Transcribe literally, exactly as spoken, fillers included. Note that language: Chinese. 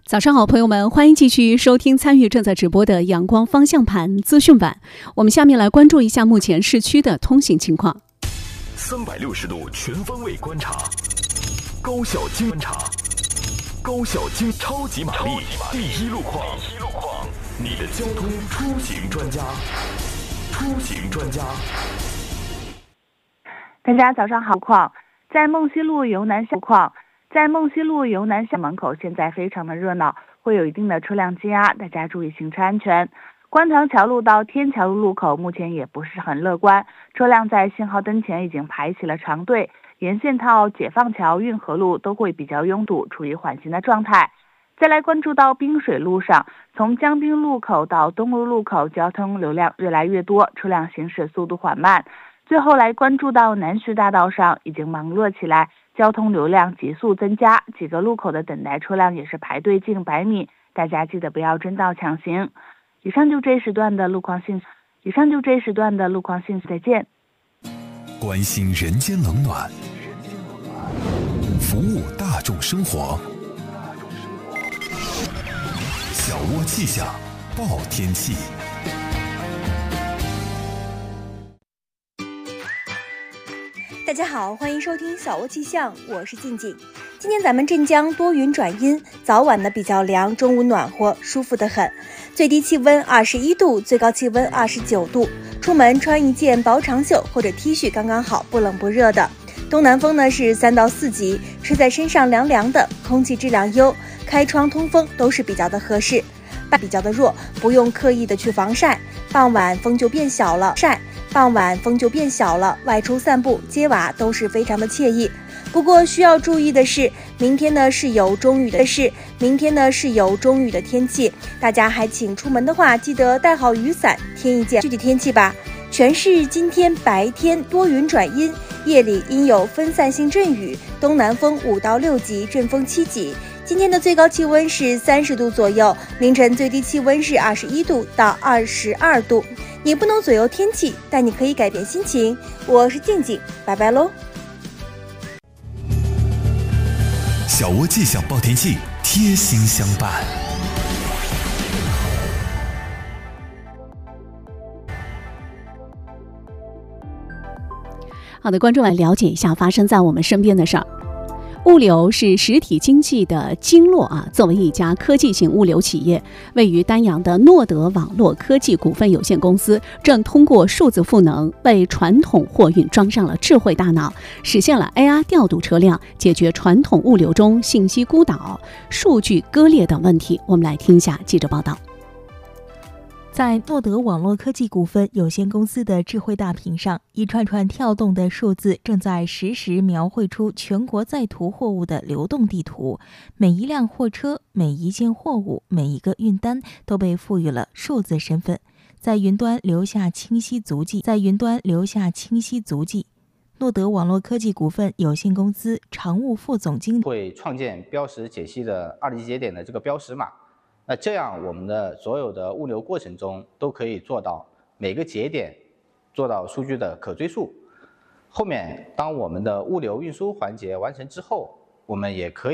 早上好，朋友们，欢迎继续收听参与正在直播的阳光方向盘资讯版。我们下面来关注一下目前市区的通行情况。 三百六十度全方位观察，高效精观察，高效精超级玛丽第一路况，你的交通出行专家，出行专家。 大家早上好，况在梦溪路由南向况。在梦溪路由南向门口现在非常的热闹，会有一定的车辆积压，大家注意行车安全。观塘桥路到天桥路路口目前也不是很乐观，车辆在信号灯前已经排起了长队，沿线到解放桥、运河路都会比较拥堵，处于缓行的状态。再来关注到滨水路上，从江滨路口到东路路口交通流量越来越多，车辆行驶速度缓慢。最后来关注到南徐大道上已经忙碌起来，交通流量急速增加，几个路口的等待车辆也是排队近百米，大家记得不要争道抢行。以上就这时段的路况信息，以上就这时段的路况信息，再见。 关心人间冷暖，服务大众生活。小窝气象报天气。 大家好，欢迎收听小窝气象，我是静静。今天咱们镇江多云转阴，早晚呢比较凉，中午暖和，舒服得很。最低气温二十一度，最高气温二十九度。出门穿一件薄长袖或者 T 恤刚刚好，不冷不热的。东南风呢是三到四级，吹在身上凉凉的，空气质量优，开窗通风都是比较的合适。比较的弱，不用刻意的去防晒，傍晚风就变小了，晒。傍晚风就变小了，外出散步、接娃都是非常的惬意。不过需要注意的是，明天呢是有中雨的是，明天呢是有中雨的天气，大家还请出门的话，记得带好雨伞，添一件。具体天气吧，全市今天白天多云转阴，夜里阴有分散性阵雨，东南风五到六级，阵风七级。今天的最高气温是三十度左右，凌晨最低气温是二十一度到二十二度。你不能左右天气，但你可以改变心情。我是静静，拜拜喽。 小窝气象报天气，贴心相伴。 好的，观众来了解一下发生在我们身边的事儿。物流是实体经济的经络啊。作为一家科技型物流企业，位于丹阳的诺德网络科技股份有限公司，正通过数字赋能，为传统货运装上了智慧大脑，实现了 A R 调度车辆，解决传统物流中信息孤岛、数据割裂等问题。我们来听一下记者报道。 在诺德网络科技股份有限公司的智慧大屏上，一串串跳动的数字正在实时描绘出全国在途货物的流动地图。每一辆货车、每一件货物、每一个运单都被赋予了数字身份，在云端留下清晰足迹，在云端留下清晰足迹。诺德网络科技股份有限公司常务副总经理会创建标识解析的二级节点的这个标识码。那这样我们的所有的物流过程中都可以做到每个节点做到数据的可追溯。后面当我们的物流运输环节完成之后，我们也可以